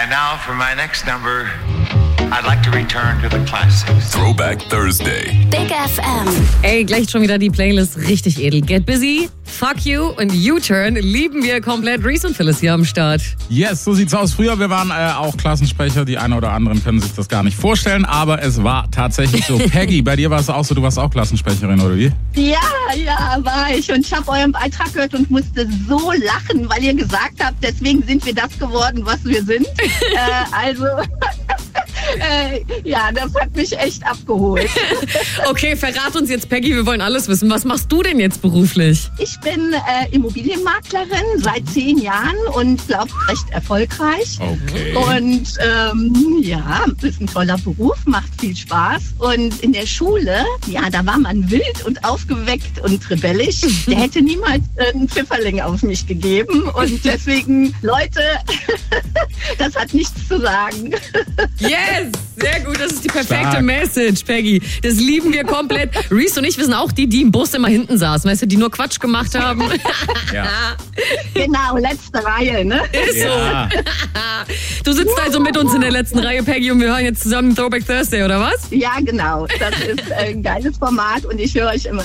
And now for my next number, I'd like to return to the classics. Throwback Thursday. Big FM. Ey, gleich schon wieder die Playlist richtig edel. Get Busy, Fuck You und U-Turn lieben wir komplett. Reese und Phyllis hier am Start. Yes, so sieht's aus. Früher, wir waren auch Klassensprecher. Die einen oder anderen können sich das gar nicht vorstellen, aber es war tatsächlich so. Peggy, bei dir war es auch so, du warst auch Klassensprecherin, oder wie? Ja, war ich. Und ich habe euren Beitrag gehört und musste so lachen, weil ihr gesagt habt, deswegen sind wir das geworden, was wir sind. Ja, das hat mich echt abgeholt. Okay, verrat uns jetzt, Peggy, wir wollen alles wissen. Was machst du denn jetzt beruflich? Ich bin Immobilienmaklerin seit 10 Jahren und glaube recht erfolgreich. Okay. Und ja, ist ein toller Beruf, macht viel Spaß. Und in der Schule, ja, da war man wild und aufgeweckt und rebellisch. Der hätte niemals einen Pfifferling auf mich gegeben. Und deswegen, Leute, das hat nichts zu sagen. Yes, sehr gut, das ist die perfekte Message, Peggy. Das lieben wir komplett. Reese und ich, wir sind auch die im Bus immer hinten saßen, weißt du, die nur Quatsch gemacht haben. Ja. Genau, letzte Reihe, ne? Ist so. Ja. Du sitzt also mit uns in der letzten Reihe, Peggy, und wir hören jetzt zusammen Throwback Thursday, oder was? Ja, genau. Das ist ein geiles Format und ich höre euch immer